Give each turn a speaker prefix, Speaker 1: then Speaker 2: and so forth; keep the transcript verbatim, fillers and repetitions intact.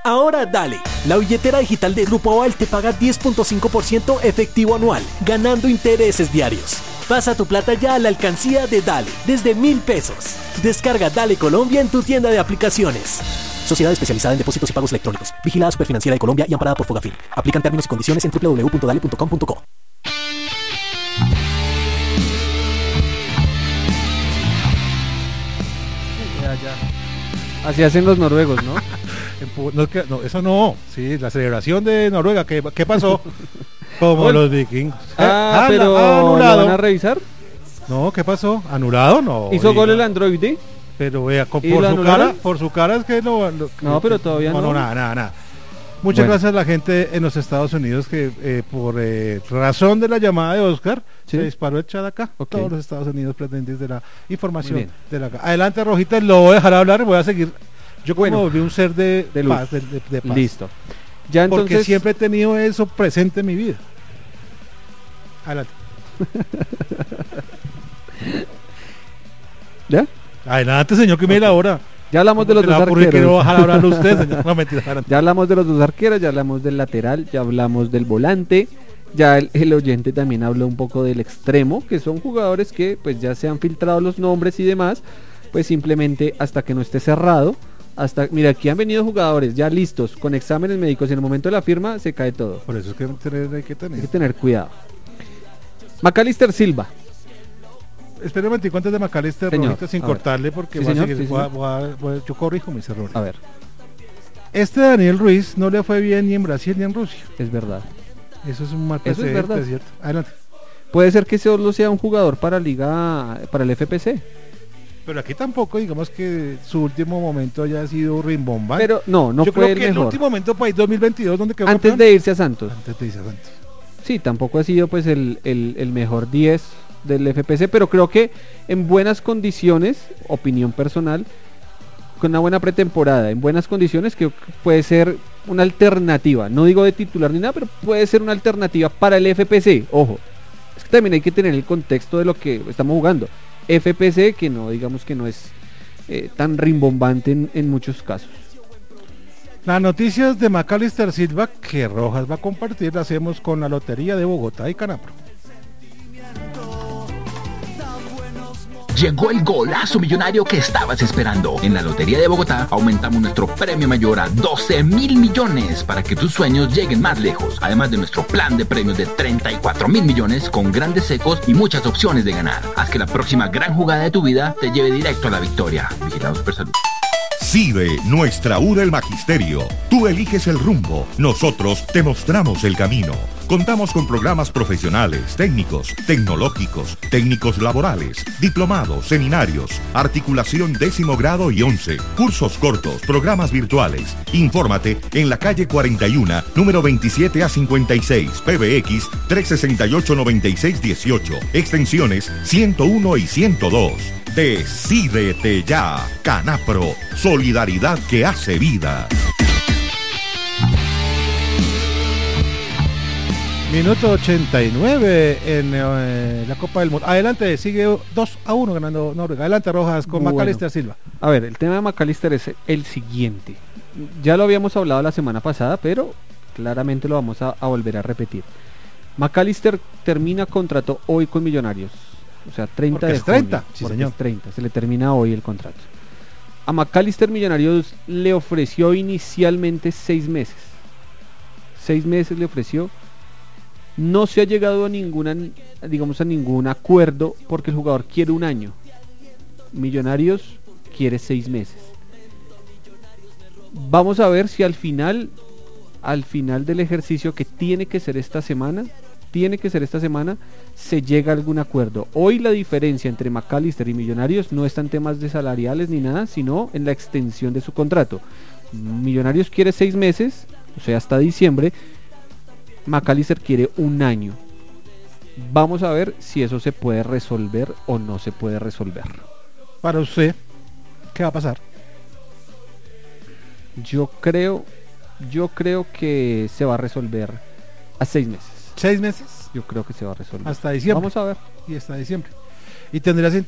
Speaker 1: Ahora dale, la billetera digital de Grupo Aval te paga diez punto cinco por ciento efectivo anual, ganando intereses diarios. Pasa tu plata ya a la alcancía de Dale, desde mil pesos. Descarga Dale Colombia en tu tienda de aplicaciones. Sociedad especializada en depósitos y pagos electrónicos. Vigilada Superfinanciera de Colombia y amparada por Fogafín. Aplican términos y condiciones en doble u doble u doble u punto dale punto com punto co.
Speaker 2: Ya, ya. Así hacen los noruegos, ¿no?
Speaker 3: No, no, eso no. Sí, la celebración de Noruega. ¿Qué, qué pasó? Como los vikings.
Speaker 2: Ah, eh, pero ah, anulado. ¿Lo van a revisar?
Speaker 3: No, ¿qué pasó? ¿Anulado? No.
Speaker 2: ¿Hizo gol el androide?
Speaker 3: Pero vea, por su cara, por su cara es que no. no
Speaker 2: no, pero todavía no.
Speaker 3: No, no, nada, nada, nada. Muchas bueno. gracias a la gente en los Estados Unidos que eh, por eh, razón de la llamada de Oscar ¿sí? se disparó el chat acá. Okay. Todos los Estados Unidos pretendientes de la información de la. Adelante, Rojita, lo voy a dejar hablar, voy a seguir. Yo como bueno, volví un ser de,
Speaker 2: de,
Speaker 3: paz, de, de, de paz.
Speaker 2: Listo. Ya entonces...
Speaker 3: Porque siempre he tenido eso presente en mi vida. Adelante.
Speaker 2: ¿Ya?
Speaker 3: Adelante, señor, que me la hora.
Speaker 2: Ya hablamos de los dos arqueros.
Speaker 3: Que no bajar a hablar usted, señor. No, mentira,
Speaker 2: ya hablamos de los dos arqueros, ya hablamos del lateral, ya hablamos del volante, ya el, el oyente también habló un poco del extremo, que son jugadores que pues ya se han filtrado los nombres y demás, pues simplemente hasta que no esté cerrado, hasta, mira, aquí han venido jugadores ya listos, con exámenes médicos, y en el momento de la firma se cae todo.
Speaker 3: Por eso es que hay que tener,
Speaker 2: hay que tener cuidado. Macalister Silva.
Speaker 3: Espera un momentico antes de McAllister, Rojita, sin cortarle, porque
Speaker 2: sí,
Speaker 3: voy
Speaker 2: señor,
Speaker 3: a seguir,
Speaker 2: sí,
Speaker 3: voy a, voy a, voy a, yo corrijo mis errores.
Speaker 2: A ver.
Speaker 3: Este Daniel Ruiz no le fue bien ni en Brasil ni en Rusia.
Speaker 2: Es verdad.
Speaker 3: Eso es un mal
Speaker 2: precedente, es verdad.
Speaker 3: ¿cierto? Adelante.
Speaker 2: Puede ser que solo sea un jugador para Liga, para el F P C.
Speaker 3: Pero aquí tampoco, digamos que su último momento haya sido rimbombante.
Speaker 2: Pero no, no
Speaker 3: yo
Speaker 2: fue
Speaker 3: creo
Speaker 2: el
Speaker 3: que
Speaker 2: mejor.
Speaker 3: el último momento para el dos mil veintidós, donde quedó
Speaker 2: Antes
Speaker 3: campeón?
Speaker 2: de irse a Santos.
Speaker 3: Antes de irse a Santos.
Speaker 2: Sí, tampoco ha sido pues el, el, el mejor diez del F P C, pero creo que en buenas condiciones, opinión personal, con una buena pretemporada, en buenas condiciones, que puede ser una alternativa, no digo de titular ni nada, pero puede ser una alternativa para el F P C. Ojo, es que también hay que tener el contexto de lo que estamos jugando. F P C, que no, digamos que no es eh, tan rimbombante en, en muchos casos.
Speaker 3: Las noticias de McAllister Silva que Rojas va a compartir las hacemos con la Lotería de Bogotá y Canapro.
Speaker 4: Llegó el golazo millonario que estabas esperando. En la Lotería de Bogotá aumentamos nuestro premio mayor a doce mil millones para que tus sueños lleguen más lejos. Además de nuestro plan de premios de treinta y cuatro mil millones con grandes secos y muchas opciones de ganar. Haz que la próxima gran jugada de tu vida te lleve directo a la victoria. Vigilados por Salud.
Speaker 5: CIDE, nuestra U del Magisterio. Tú eliges el rumbo, nosotros te mostramos el camino. Contamos con programas profesionales, técnicos, tecnológicos, técnicos laborales, diplomados, seminarios, articulación décimo grado y once, cursos cortos, programas virtuales. Infórmate en la calle cuarenta y uno, número veintisiete a cincuenta y seis, P B X tres seis ocho nueve seis uno ocho, extensiones ciento uno y ciento dos. Decídete ya, Canapro, solidaridad que hace vida.
Speaker 3: Minuto ochenta y nueve en eh, la Copa del Mundo. Adelante, sigue dos a uno ganando Noruega. Adelante, Rojas, con bueno, McAllister Silva.
Speaker 2: A ver, el tema de McAllister es el siguiente. Ya lo habíamos hablado la semana pasada, pero claramente lo vamos a, a volver a repetir. McAllister termina contrato hoy con Millonarios. O sea, treinta de junio.
Speaker 3: treinta, sí, señor.
Speaker 2: Es treinta, se le termina hoy el contrato. A McAllister Millonarios le ofreció inicialmente seis meses. Seis meses le ofreció. No se ha llegado a ninguna, digamos, a ningún acuerdo porque el jugador quiere un año. Millonarios quiere seis meses. Vamos a ver si al final, al final del ejercicio que tiene que ser esta semana, tiene que ser esta semana, se llega a algún acuerdo. Hoy la diferencia entre McAllister y Millonarios no está en temas de salariales ni nada, sino en la extensión de su contrato. Millonarios quiere seis meses, o sea, hasta diciembre. McAllister quiere un año. Vamos a ver si eso se puede resolver o no se puede resolver.
Speaker 3: Para usted, ¿qué va a pasar?
Speaker 2: Yo creo, yo creo que se va a resolver a seis meses.
Speaker 3: ¿Seis meses?
Speaker 2: Yo creo que se va a resolver.
Speaker 3: Hasta diciembre.
Speaker 2: Vamos a ver.
Speaker 3: Y hasta diciembre. Y tendría